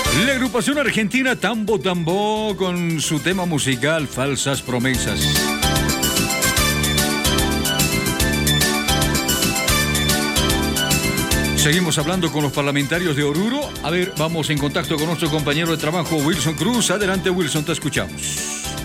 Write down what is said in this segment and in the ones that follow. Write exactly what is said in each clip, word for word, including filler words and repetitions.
La agrupación argentina Tambo Tambo con su tema musical Falsas Promesas. Seguimos hablando con los parlamentarios de Oruro. A ver, vamos en contacto con nuestro compañero de trabajo Wilson Cruz. Adelante, Wilson, te escuchamos.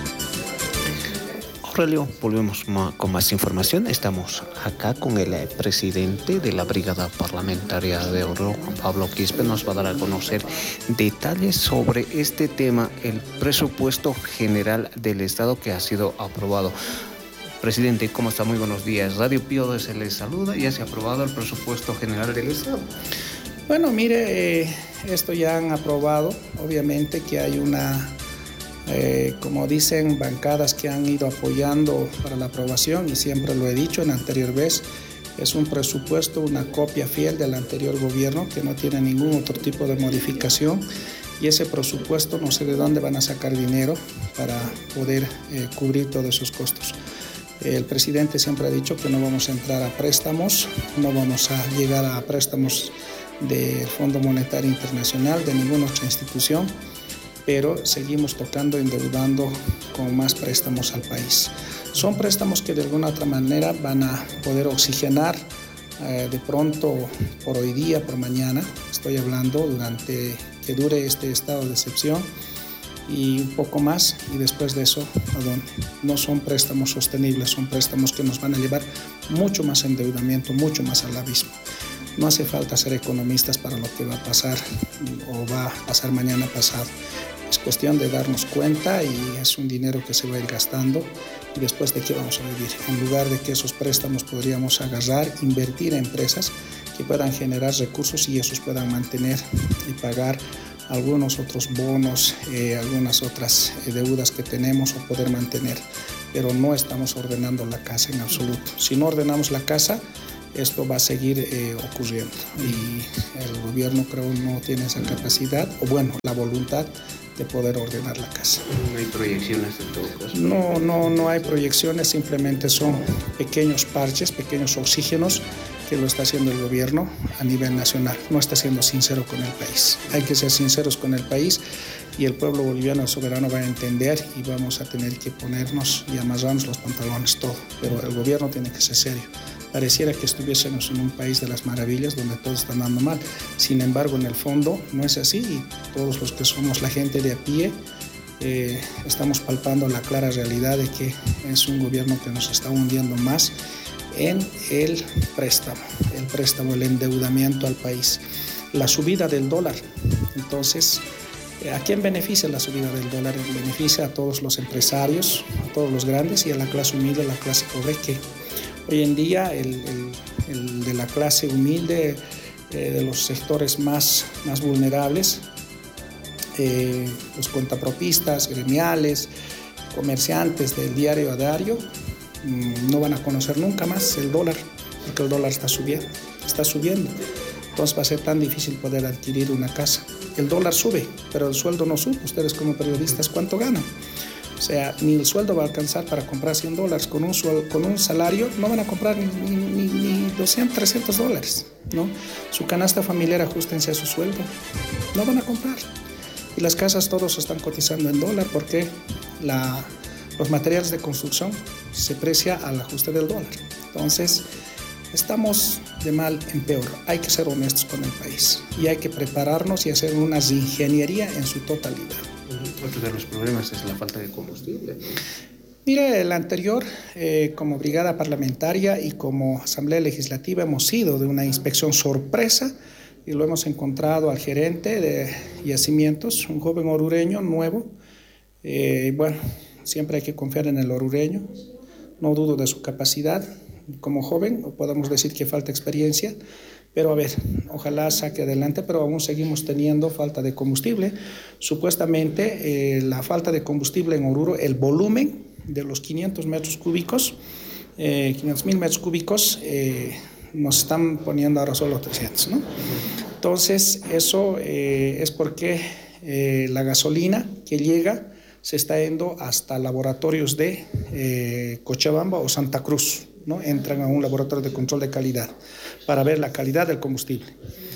Aurelio, volvemos con más información. Estamos acá con el presidente de la Brigada Parlamentaria de Oruro, Juan Pablo Quispe. Nos va a dar a conocer detalles sobre este tema, el presupuesto general del Estado que ha sido aprobado. Presidente, ¿cómo está? Muy buenos días. Radio Pío se les saluda. Ya se ha aprobado el presupuesto general del Estado. Bueno, mire, eh, esto ya han aprobado. Obviamente que hay una, eh, como dicen, bancadas que han ido apoyando para la aprobación, y siempre lo he dicho en la anterior vez, es un presupuesto, una copia fiel del anterior gobierno que no tiene ningún otro tipo de modificación, y ese presupuesto no sé de dónde van a sacar dinero para poder eh, cubrir todos esos costos. El presidente siempre ha dicho que no vamos a entrar a préstamos, no vamos a llegar a préstamos del Fondo Monetario Internacional, de ninguna otra institución, pero seguimos tocando, endeudando con más préstamos al país. Son préstamos que de alguna otra manera van a poder oxigenar eh, de pronto por hoy día, por mañana, estoy hablando durante que dure este estado de excepción, y un poco más, y después de eso, perdón, no son préstamos sostenibles, son préstamos que nos van a llevar mucho más endeudamiento, mucho más al abismo. No hace falta ser economistas para lo que va a pasar o va a pasar mañana pasado. Es cuestión de darnos cuenta, y es un dinero que se va a ir gastando, y después de qué vamos a vivir. En lugar de que esos préstamos podríamos agarrar, invertir en empresas que puedan generar recursos y esos puedan mantener y pagar algunos otros bonos, eh, algunas otras eh, deudas que tenemos o poder mantener, pero no estamos ordenando la casa en absoluto. Si no ordenamos la casa, esto va a seguir eh, ocurriendo, y el gobierno creo no tiene esa capacidad, o bueno, la voluntad de poder ordenar la casa. No hay proyecciones en todo caso. No, no, no hay proyecciones, simplemente son pequeños parches, pequeños oxígenos que lo está haciendo el gobierno a nivel nacional. No está siendo sincero con el país. Hay que ser sinceros con el país, y el pueblo boliviano soberano va a entender, y vamos a tener que ponernos y amarrarnos los pantalones todo. Pero el gobierno tiene que ser serio. Pareciera que estuviésemos en un país de las maravillas donde todo está andando mal. Sin embargo, en el fondo no es así, y todos los que somos la gente de a pie eh, estamos palpando la clara realidad de que es un gobierno que nos está hundiendo más en el préstamo, el préstamo, el endeudamiento al país. La subida del dólar, entonces, ¿a quién beneficia la subida del dólar? Beneficia a todos los empresarios, a todos los grandes, y a la clase humilde, a la clase pobre, que hoy en día el, el, el de la clase humilde, eh, de los sectores más, más vulnerables, eh, los cuentapropistas, gremiales, comerciantes del diario a diario, no van a conocer nunca más el dólar, porque el dólar está subiendo, está subiendo. Entonces va a ser tan difícil poder adquirir una casa. El dólar sube, pero el sueldo no sube. Ustedes como periodistas, ¿cuánto ganan? O sea, ni el sueldo va a alcanzar para comprar cien dólares. Con un, sueldo, con un salario no van a comprar ni, ni, ni doscientos, trescientos dólares, ¿no? Su canasta familiar, ajustense a su sueldo. No van a comprar. Y las casas todos están cotizando en dólar porque la... los materiales de construcción se precia al ajuste del dólar. Entonces, estamos de mal en peor. Hay que ser honestos con el país, y hay que prepararnos y hacer una ingeniería en su totalidad. Otro de los problemas es la falta de combustible. Mire, el anterior, eh, como brigada parlamentaria y como Asamblea Legislativa, hemos ido de una inspección sorpresa, y lo hemos encontrado al gerente de yacimientos, un joven orureño nuevo. Eh, bueno, siempre hay que confiar en el orureño, no dudo de su capacidad como joven, o podemos decir que falta experiencia, pero a ver, ojalá saque adelante, pero aún seguimos teniendo falta de combustible. Supuestamente eh, la falta de combustible en Oruro, el volumen de los quinientos metros cúbicos, eh, quinientos mil metros cúbicos, eh, nos están poniendo ahora solo trescientos, ¿no? Entonces, eso eh, es porque eh, la gasolina que llega se está yendo hasta laboratorios de eh, Cochabamba o Santa Cruz, ¿no? Entran a un laboratorio de control de calidad para ver la calidad del combustible.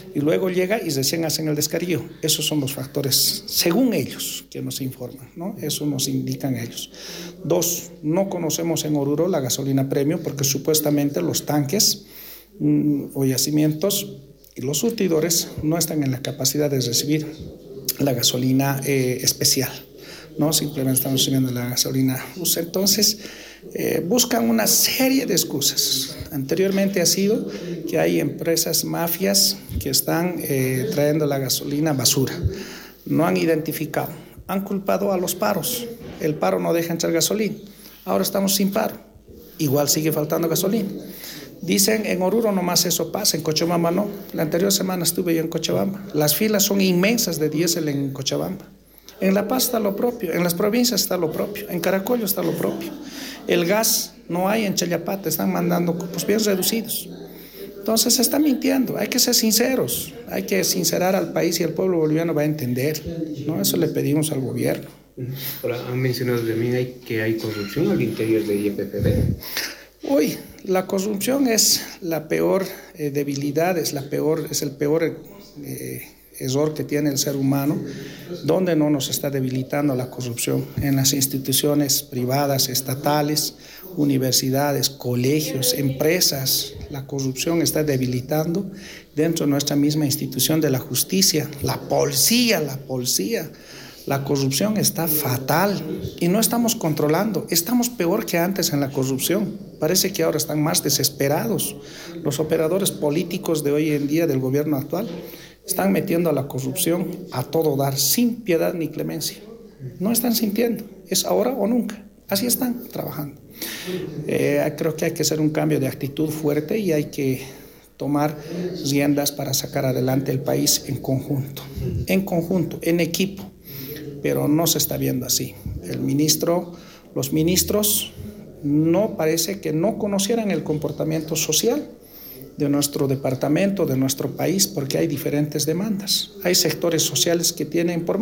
y luego llega y recién hacen el descarrío. Esos son los factores, según ellos, que nos informan, ¿no? Eso nos indican ellos. Dos, no conocemos en Oruro la gasolina premium porque supuestamente los tanques mmm, o yacimientos y los surtidores no están en la capacidad de recibir la gasolina eh, especial, ¿no? Simplemente estamos recibiendo la gasolina U S. Entonces, eh, buscan una serie de excusas. Anteriormente ha sido que hay empresas mafias que están eh, trayendo la gasolina basura. No han identificado, han culpado a los paros. El paro no deja entrar gasolina. Ahora estamos sin paro. Igual sigue faltando gasolina. Dicen en Oruro nomás eso pasa, en Cochabamba no. La anterior semana estuve yo en Cochabamba. Las filas son inmensas de diésel en Cochabamba. En La Paz está lo propio, en las provincias está lo propio, en Caracollo está lo propio. El gas no hay en Chayapata, están mandando cupos bien reducidos. Entonces se está mintiendo, hay que ser sinceros, hay que sincerar al país y el pueblo boliviano va a entender, ¿no? Eso le pedimos al gobierno. Ahora, han mencionado también que hay corrupción al interior de I P F B. Uy, la corrupción es la peor eh, debilidad, es, la peor, es el peor eh, error que tiene el ser humano. ¿Dónde no nos está debilitando la corrupción? En las instituciones privadas, estatales, universidades, colegios, empresas. La corrupción está debilitando dentro de nuestra misma institución de la justicia, la policía, la policía. La corrupción está fatal y no estamos controlando. Estamos peor que antes en la corrupción. Parece que ahora están más desesperados. Los operadores políticos de hoy en día del gobierno actual están metiendo a la corrupción a todo dar, sin piedad ni clemencia. No están sintiendo. Es ahora o nunca. Así están trabajando. Eh, creo que hay que hacer un cambio de actitud fuerte y hay que tomar riendas para sacar adelante el país en conjunto. En conjunto, en equipo. Pero no se está viendo así. El ministro, los ministros no parece que no conocieran el comportamiento social de nuestro departamento, de nuestro país, porque hay diferentes demandas. Hay sectores sociales que tienen por